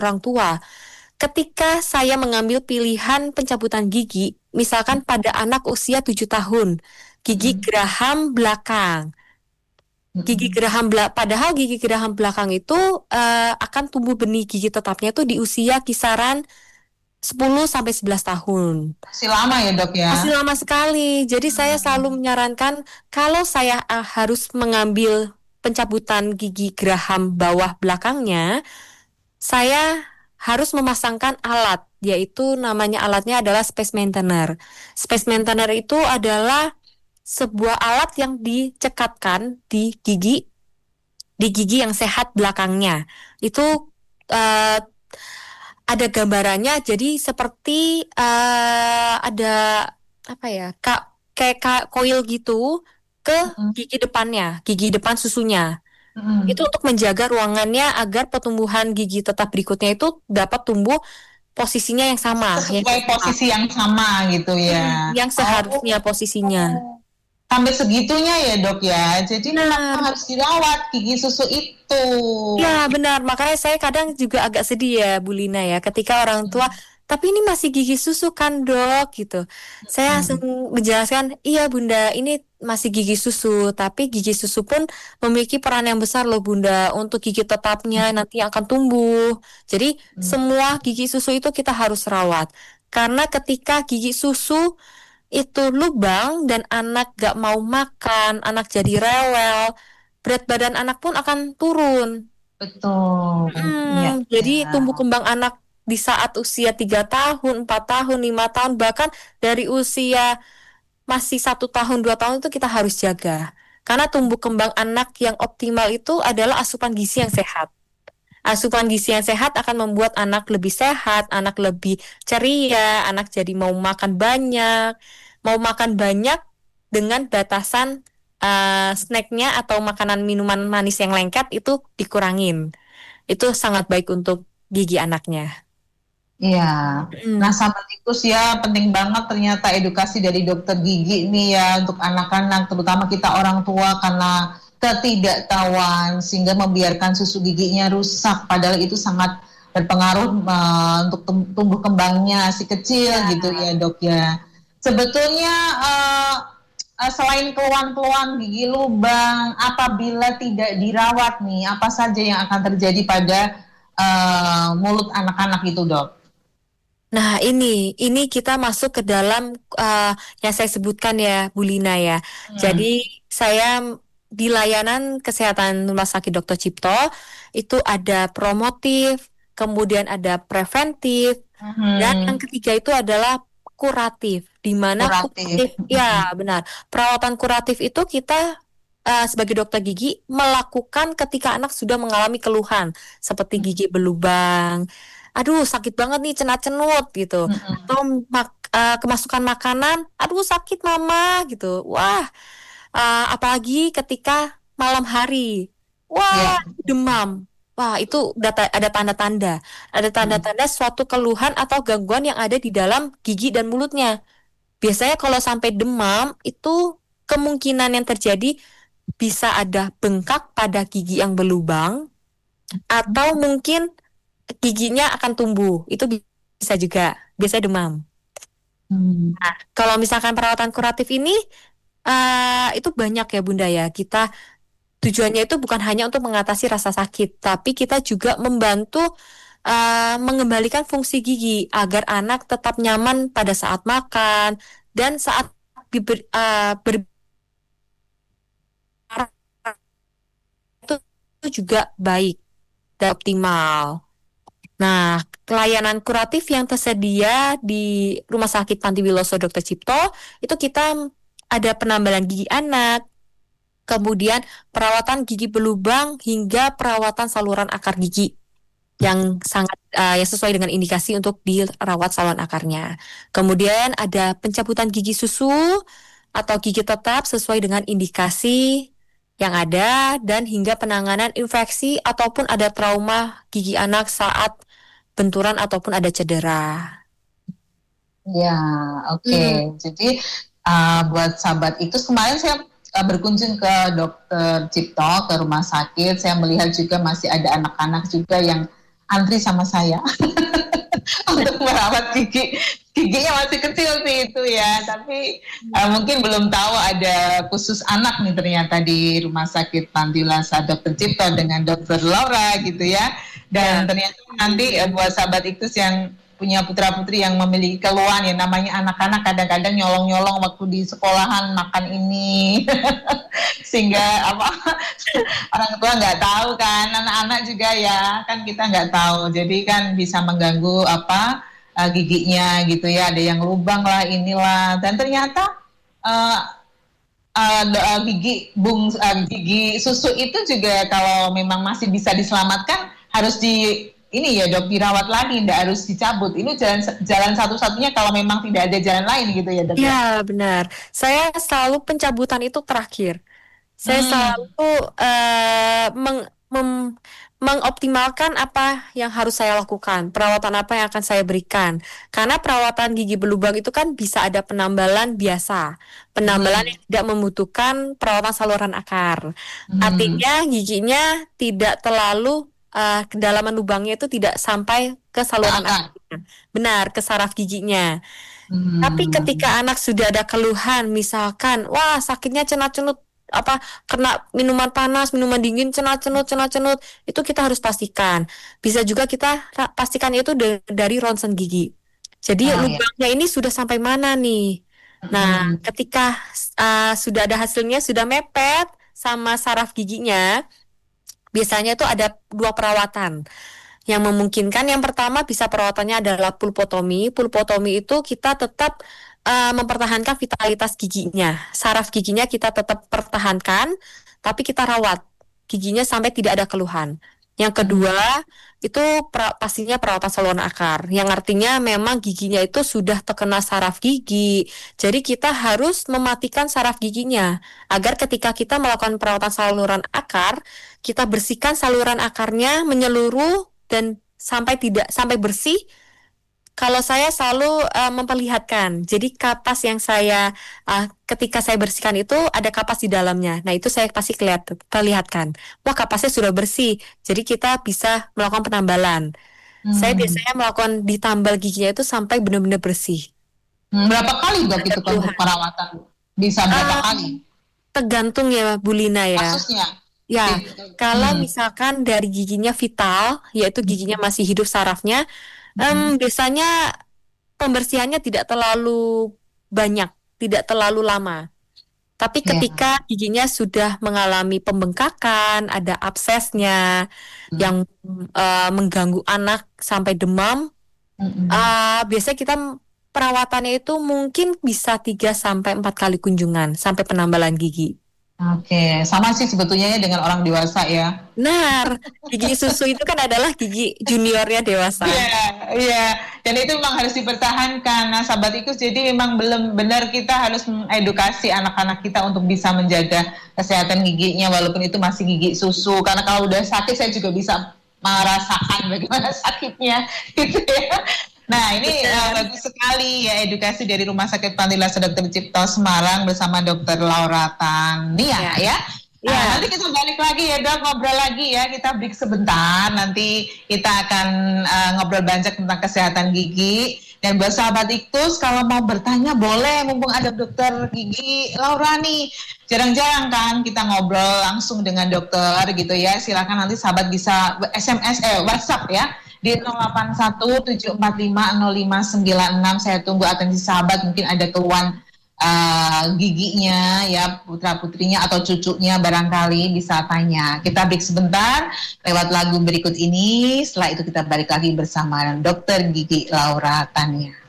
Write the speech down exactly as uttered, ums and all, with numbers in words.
orang tua. Ketika saya mengambil pilihan pencabutan gigi, misalkan pada anak usia tujuh tahun, gigi Mm-mm. geraham belakang. Gigi Mm-mm. geraham belakang, padahal gigi geraham belakang itu eh, akan tumbuh benih gigi tetapnya itu di usia kisaran sepuluh sampai sebelas tahun. Masih lama ya dok ya? Masih lama sekali. Jadi saya selalu Hmm. menyarankan kalau saya eh, harus mengambil pencabutan gigi geraham bawah belakangnya, saya harus memasangkan alat, yaitu namanya alatnya adalah space maintainer. Space maintainer itu adalah sebuah alat yang dicekatkan di gigi, di gigi yang sehat belakangnya. Itu eh, ada gambarannya, jadi seperti eh, ada apa ya, kak kayak ka- koil gitu ke Mm-mm. gigi depannya, gigi depan susunya. Itu Mm-mm. untuk menjaga ruangannya agar pertumbuhan gigi tetap berikutnya itu dapat tumbuh posisinya yang sama, yang Sesuai tepat. posisi yang sama gitu Hmm, ya. yang seharusnya Oh, posisinya. sampai segitunya ya dok ya. Jadi memang Benar. harus dirawat gigi susu itu. Ya, benar. Makanya saya kadang juga agak sedih ya, Bu Lina ya, ketika orang tua, tapi ini masih gigi susu kan, Dok, gitu. Saya langsung Mm-mm. menjelaskan, iya Bunda, ini masih gigi susu, tapi gigi susu pun memiliki peran yang besar loh Bunda, untuk gigi tetapnya nanti akan tumbuh. Jadi, semua gigi susu itu kita harus rawat. Karena ketika gigi susu itu lubang dan anak gak mau makan, anak jadi rewel, berat badan anak pun akan turun. Betul. Iya, Mm, iya. jadi tumbuh kembang anak di saat usia tiga tahun, empat tahun, lima tahun, bahkan dari usia masih satu tahun, dua tahun itu kita harus jaga. Karena tumbuh kembang anak yang optimal itu adalah asupan gizi yang sehat. Asupan gizi yang sehat akan membuat anak lebih sehat, anak lebih ceria, anak jadi mau makan banyak, mau makan banyak dengan batasan eh, snacknya atau makanan minuman manis yang lengket itu dikurangin. Itu sangat baik untuk gigi anaknya. Iya. Nah, Hmm. sahabat tikus ya penting banget ternyata edukasi dari dokter gigi nih ya untuk anak-anak, terutama kita orang tua karena ketidaktahuan sehingga membiarkan susu giginya rusak. Padahal itu sangat berpengaruh eh, untuk tum- tumbuh kembangnya si kecil Ya. gitu ya dok ya. Sebetulnya eh, eh, selain keluhan-keluhan gigi lubang, apabila tidak dirawat nih, apa saja yang akan terjadi pada eh, mulut anak-anak itu dok? Nah, ini ini kita masuk ke dalam uh, yang saya sebutkan ya, Bu Lina ya. Jadi Hmm. saya di layanan kesehatan Rumah Sakit Dokter Cipto itu ada promotif, kemudian ada preventif, dan yang Mhm. ketiga itu adalah kuratif. Di mana Kuratif. kuratif, ya benar, perawatan kuratif itu kita uh, sebagai dokter gigi melakukan ketika anak sudah mengalami keluhan seperti gigi berlubang, aduh sakit banget nih cenat-cenut gitu, atau Mhm. mak- uh, kemasukan makanan, aduh sakit mama gitu. Wah, uh, apalagi ketika malam hari, wah Ya. demam. Wah, itu data, ada tanda-tanda, ada Mhm. tanda-tanda suatu keluhan atau gangguan yang ada di dalam gigi dan mulutnya. Biasanya kalau sampai demam itu kemungkinan yang terjadi bisa ada bengkak pada gigi yang berlubang atau mungkin giginya akan tumbuh. Itu bi- bisa juga. Biasanya demam. Hmm. Kalau misalkan perawatan kuratif ini eh, itu banyak ya Bunda ya. Kita tujuannya itu bukan hanya untuk mengatasi rasa sakit, tapi kita juga membantu eh, mengembalikan fungsi gigi agar anak tetap nyaman pada saat makan dan saat ber, eh, ber- itu itu juga baik dan optimal. Nah, layanan kuratif yang tersedia di Rumah Sakit Panti Wiloso dokter Cipto itu kita ada penambalan gigi anak, kemudian perawatan gigi berlubang hingga perawatan saluran akar gigi yang sangat eh, yang sesuai dengan indikasi untuk dirawat saluran akarnya. Kemudian ada pencabutan gigi susu atau gigi tetap sesuai dengan indikasi yang ada dan hingga penanganan infeksi ataupun ada trauma gigi anak saat benturan ataupun ada cedera. Ya, oke. Hmm. Jadi uh, buat sahabat itu kemarin saya uh, berkunjung ke dokter Cipto ke rumah sakit. Saya melihat juga masih ada anak-anak juga yang antri sama saya untuk merawat gigi. Giginya masih kecil sih itu ya, tapi uh, mungkin belum tahu ada khusus anak nih ternyata di Rumah Sakit Panti Wilasa dokter Cipto dengan dokter Laura gitu ya. Dan ternyata nanti uh, buat sahabat Iktus yang punya putra-putri yang memiliki keluhan ya, namanya anak-anak kadang-kadang nyolong-nyolong waktu di sekolahan makan ini sehingga apa orang tua nggak tahu kan, anak-anak juga ya kan kita nggak tahu, jadi kan bisa mengganggu apa uh, giginya gitu ya, ada yang lubang lah inilah, dan ternyata uh, uh, uh, gigi bung uh, gigi susu itu juga kalau memang masih bisa diselamatkan harus di ini ya dok, dirawat lagi, tidak harus dicabut. Ini jalan jalan satu-satunya kalau memang tidak ada jalan lain gitu ya dok. Ya, benar. Saya selalu pencabutan itu terakhir. Saya Hmm. selalu uh, meng, mem- mengoptimalkan apa yang harus saya lakukan, perawatan apa yang akan saya berikan. Karena perawatan gigi berlubang itu kan bisa ada penambalan biasa, penambalan Hmm. yang tidak membutuhkan perawatan saluran akar. Hmm. Artinya giginya tidak terlalu uh, kedalaman lubangnya itu tidak sampai ke saluran Akar. akarnya. Benar, ke saraf giginya. Hmm. Tapi ketika anak sudah ada keluhan, misalkan, wah sakitnya cenut-cenut, apa kena minuman panas, minuman dingin, cenut-cenut, cenut-cenut, itu kita harus pastikan. Bisa juga kita ra- pastikan itu da- dari ronsen gigi. Jadi Oh, ya. lubangnya ini sudah sampai mana nih? Nah, Hmm. ketika uh, sudah ada hasilnya, sudah mepet sama saraf giginya, biasanya itu ada dua perawatan yang memungkinkan. Yang pertama bisa perawatannya adalah pulpotomi. Pulpotomi itu kita tetap uh, mempertahankan vitalitas giginya. Saraf giginya kita tetap pertahankan, tapi kita rawat giginya sampai tidak ada keluhan. Yang kedua, itu pra- pastinya perawatan saluran akar, yang artinya memang giginya itu sudah terkena saraf gigi. Jadi kita harus mematikan saraf giginya, agar ketika kita melakukan perawatan saluran akar, kita bersihkan saluran akarnya menyeluruh dan sampai tidak sampai bersih. Kalau saya selalu uh, memperlihatkan, jadi kapas yang saya uh, ketika saya bersihkan itu ada kapas di dalamnya. Nah itu saya pasti kelihat, perlihatkan, wah kapasnya sudah bersih. Jadi kita bisa melakukan penambalan. Hmm. Saya biasanya melakukan ditambal giginya itu sampai benar-benar bersih. Hmm, berapa kali dok Ada itu kan untuk keluhan. perawatan? Bisa berapa Ah, kali? Tergantung ya Bu Lina ya. Kasusnya? Ya, kalau Hmm. misalkan dari giginya vital, yaitu giginya masih hidup sarafnya, Hmm. em, biasanya pembersihannya tidak terlalu banyak, tidak terlalu lama. Tapi Ya. ketika giginya sudah mengalami pembengkakan, ada absesnya Hmm. yang eh, mengganggu anak sampai demam, Hmm. eh, biasanya kita perawatannya itu mungkin bisa tiga sampai empat kali kunjungan sampai penambalan gigi. Oke, sama sih sebetulnya ya dengan orang dewasa ya. Benar, gigi susu itu kan adalah gigi juniornya dewasa. Iya, iya. Dan itu memang harus dipertahankan. Nah, sahabat Ikus, jadi memang belum benar kita harus mengedukasi anak-anak kita untuk bisa menjaga kesehatan giginya walaupun itu masih gigi susu. Karena kalau udah sakit saya juga bisa merasakan bagaimana sakitnya gitu ya. Nah, ini uh, bagus sekali ya edukasi dari Rumah Sakit Panti Wilasa dokter Cipto Semarang bersama dokter Laura Tania ya. Nah, Ya. nanti kita balik lagi ya dok, ngobrol lagi ya, kita break sebentar, nanti kita akan uh, ngobrol banyak tentang kesehatan gigi. Dan buat sahabat Iktus, kalau mau bertanya boleh, mumpung ada dokter gigi Laura nih, jarang-jarang kan kita ngobrol langsung dengan dokter gitu ya, silakan nanti sahabat bisa S M S, eh WhatsApp ya, di nol delapan satu tujuh empat lima nol lima sembilan enam. Saya tunggu atensi sahabat, mungkin ada keluhan Uh, giginya ya, putra-putrinya atau cucunya barangkali bisa tanya. Kita break sebentar lewat lagu berikut ini. Setelah itu kita balik lagi bersama dokter gigi Laura Tania.